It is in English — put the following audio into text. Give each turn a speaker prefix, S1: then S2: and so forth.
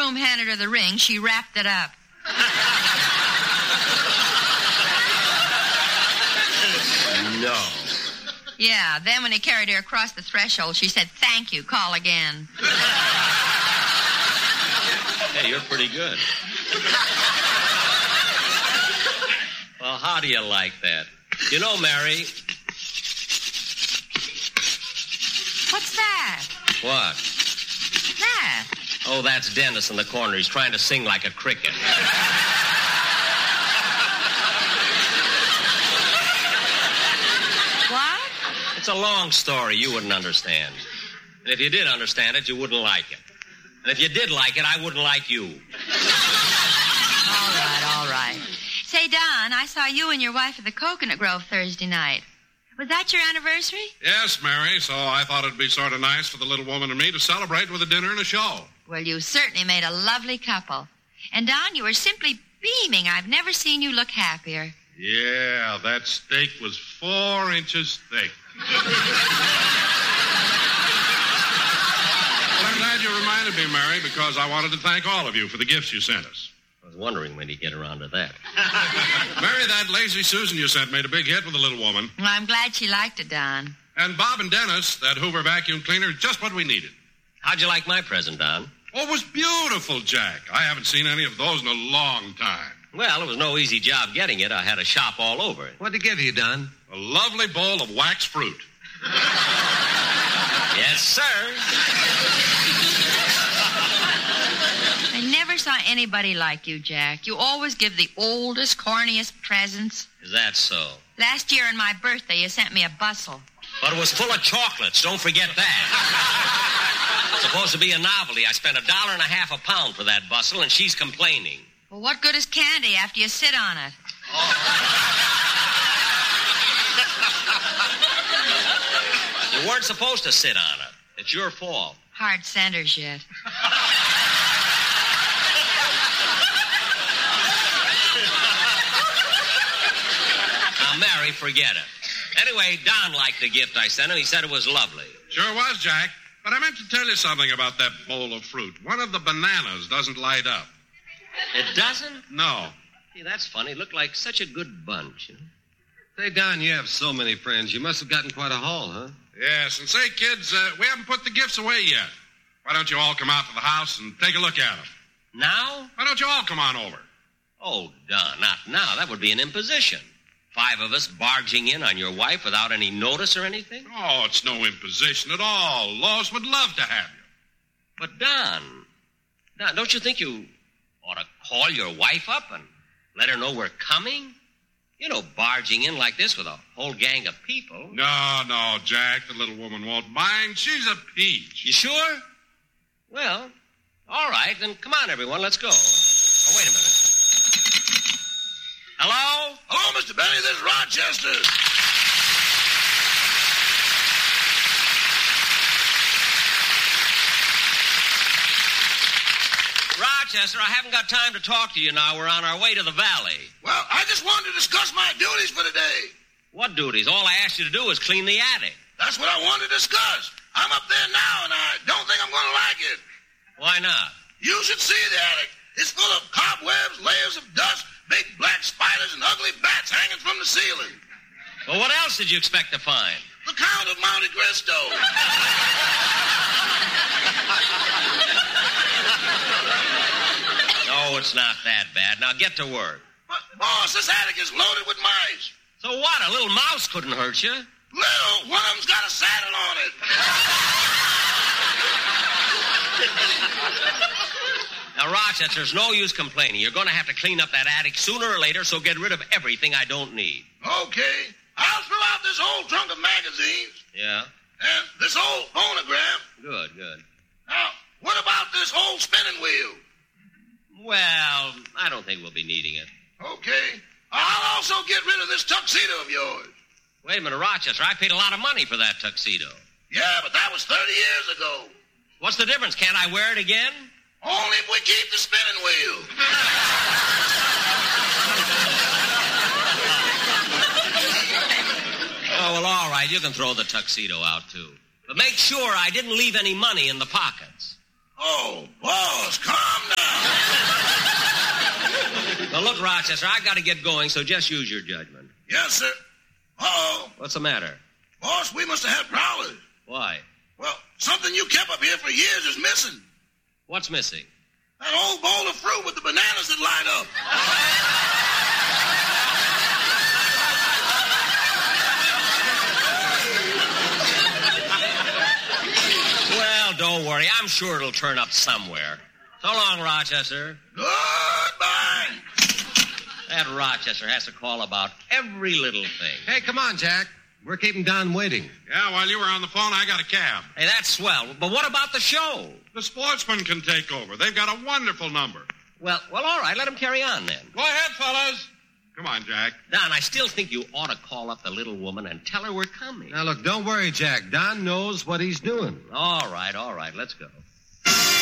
S1: groom handed her the ring, she wrapped it up.
S2: No.
S1: Yeah, then when he carried her across the threshold, she said, "Thank you, call again."
S2: Hey, you're pretty good. Well, how do you like that? You know, Mary...
S1: What's that?
S2: What?
S1: That.
S2: Oh, that's Dennis in the corner. He's trying to sing like a cricket.
S1: What?
S2: It's a long story. You wouldn't understand. And if you did understand it, you wouldn't like it. And if you did like it, I wouldn't like you.
S1: All right. Say, Don, I saw you and your wife at the Coconut Grove Thursday night. Was that your anniversary?
S3: Yes, Mary, so I thought it'd be sort of nice for the little woman and me to celebrate with a dinner and a show.
S1: Well, you certainly made a lovely couple. And, Don, you were simply beaming. I've never seen you look happier.
S3: Yeah, that steak was 4 inches thick. Well, I'm glad you reminded me, Mary, because I wanted to thank all of you for the gifts you sent us.
S2: I was wondering when he'd get around to that.
S3: Mary, that Lazy Susan you sent made a big hit with the little woman.
S1: Well, I'm glad she liked it, Don.
S3: And Bob and Dennis, that Hoover vacuum cleaner, just what we needed.
S2: How'd you like my present, Don?
S3: Oh, it was beautiful, Jack. I haven't seen any of those in a long time.
S2: Well, it was no easy job getting it. I had to shop all over it.
S4: What'd he give you, Don?
S3: A lovely bowl of wax fruit.
S2: Yes, sir.
S1: I never saw anybody like you, Jack. You always give the oldest, corniest presents.
S2: Is that so?
S1: Last year on my birthday, you sent me a bustle.
S2: But it was full of chocolates. Don't forget that. It's supposed to be a novelty. I spent $1.50 a pound for that bustle, and she's complaining.
S1: Well, what good is candy after you sit on it?
S2: You weren't supposed to sit on it. It's your fault.
S1: Hard centers yet.
S2: Now, Mary, forget it. Anyway, Don liked the gift I sent him. He said it was lovely.
S3: Sure was, Jack. But I meant to tell you something about that bowl of fruit. One of the bananas doesn't light up.
S2: It doesn't?
S3: No.
S2: Gee, that's funny. Looked like such a good bunch.
S4: Say, Don, you have so many friends. You must have gotten quite a haul, huh?
S3: Yes, and say, kids, we haven't put the gifts away yet. Why don't you all come out to the house and take a look at them?
S2: Now?
S3: Why don't you all come on over?
S2: Oh, Don, not now. That would be an imposition. 5 of us barging in on your wife without any notice or anything?
S3: Oh, it's no imposition at all. Lois would love to have you.
S2: But, Don, don't you think you ought to call your wife up and let her know we're coming? You know, barging in like this with a whole gang of people.
S3: No, Jack, the little woman won't mind. She's a peach.
S2: You sure? Well, all right, then come on, everyone, let's go. Oh, wait a minute. Hello?
S5: Hello, Mr. Benny, this is Rochester.
S2: Rochester, I haven't got time to talk to you now. We're on our way to the valley.
S5: Well, I just wanted to discuss my duties for today.
S2: What duties? All I asked you to do was clean the attic.
S5: That's what I wanted to discuss. I'm up there now, and I don't think I'm going to like it.
S2: Why not?
S5: You should see the attic. It's full of cobwebs, layers of dust, big black spiders, and ugly bats hanging from the ceiling.
S2: Well, what else did you expect to find?
S5: The Count of Monte Cristo.
S2: No, it's not that bad. Now get to work.
S5: But, boss, this attic is loaded with mice.
S2: So what? A little mouse couldn't hurt you.
S5: Little, one of them's got a saddle on it.
S2: Now, Rochester, there's no use complaining. You're going to have to clean up that attic sooner or later, so get rid of everything I don't need.
S5: Okay. I'll throw out this old trunk of magazines.
S2: Yeah?
S5: And this old phonograph.
S2: Good.
S5: Now, what about this old spinning wheel?
S2: Well, I don't think we'll be needing it.
S5: Okay. I'll also get rid of this tuxedo of yours.
S2: Wait a minute, Rochester. I paid a lot of money for that tuxedo.
S5: Yeah, but that was 30 years ago.
S2: What's the difference? Can't I wear it again?
S5: Only if we keep the spinning wheel.
S2: Oh, well, all right. You can throw the tuxedo out, too. But make sure I didn't leave any money in the pockets.
S5: Oh, boss, calm down.
S2: Now, look, Rochester, I got to get going, so just use your judgment.
S5: Yes, sir. Uh-oh.
S2: What's the matter?
S5: Boss, we must have had prowlers.
S2: Why?
S5: Well, something you kept up here for years is missing.
S2: What's missing?
S5: That old bowl of fruit with the bananas that light up.
S2: Well, don't worry. I'm sure it'll turn up somewhere. So long, Rochester.
S5: Goodbye.
S2: That Rochester has to call about every little thing.
S4: Hey, come on, Jack. We're keeping Don waiting.
S3: Yeah, while you were on the phone, I got a cab.
S2: Hey, that's swell. But what about the show?
S3: The sportsmen can take over. They've got a wonderful number.
S2: Well, all right. Let them carry on then.
S3: Go ahead, fellas. Come on, Jack.
S2: Don, I still think you ought to call up the little woman and tell her we're coming.
S4: Now, look, don't worry, Jack. Don knows what he's doing.
S2: All right. Let's go.